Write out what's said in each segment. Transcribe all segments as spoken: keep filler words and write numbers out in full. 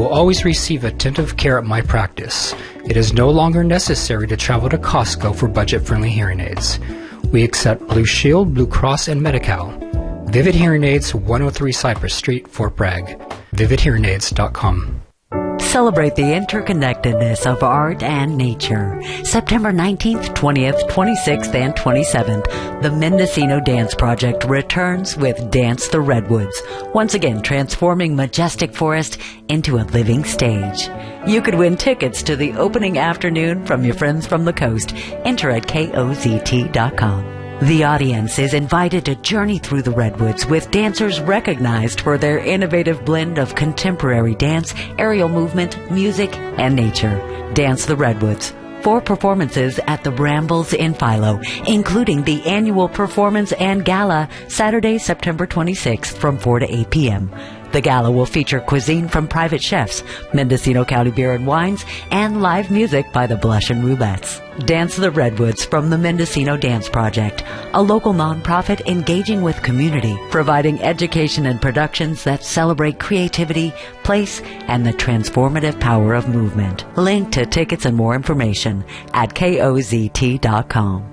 will always receive attentive care at my practice. It is no longer necessary to travel to Costco for budget-friendly hearing aids. We accept Blue Shield, Blue Cross, and Medi-Cal. Vivid Hearing Aids, one oh three Cypress Street, Fort Bragg. vivid hearing aids dot com. Celebrate the interconnectedness of art and nature. September nineteenth, twentieth, twenty-sixth, and twenty-seventh, the Mendocino Dance Project returns with Dance the Redwoods, once again transforming majestic forest into a living stage. You could win tickets to the opening afternoon from your friends from the coast. Enter at K O Z T dot com. The audience is invited to journey through the Redwoods with dancers recognized for their innovative blend of contemporary dance, aerial movement, music, and nature. Dance the Redwoods. Four performances at the Brambles in Philo, including the annual performance and gala Saturday, September twenty-sixth from four to eight p.m. The gala will feature cuisine from private chefs, Mendocino County Beer and Wines, and live music by the Blush and Roulettes. Dance the Redwoods from the Mendocino Dance Project, a local nonprofit engaging with community, providing education and productions that celebrate creativity, place, and the transformative power of movement. Link to tickets and more information at K O Z T dot com.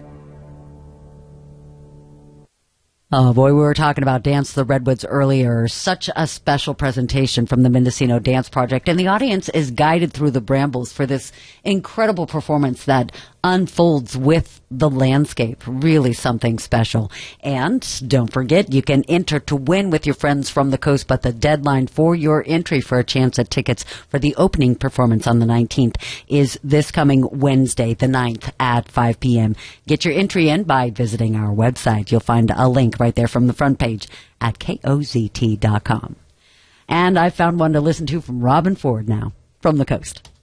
Oh boy, we were talking about Dance the Redwoods earlier. Such a special presentation from the Mendocino Dance Project. And the audience is guided through the brambles for this incredible performance that unfolds with the landscape. Really something special. And don't forget, you can enter to win with your friends from the coast, but the deadline for your entry for a chance at tickets for the opening performance on the nineteenth is this coming Wednesday, the ninth at five p.m. Get your entry in by visiting our website. You'll find a link right there from the front page at K O Z T dot com. And I found one to listen to from Robin Ford now, from the coast.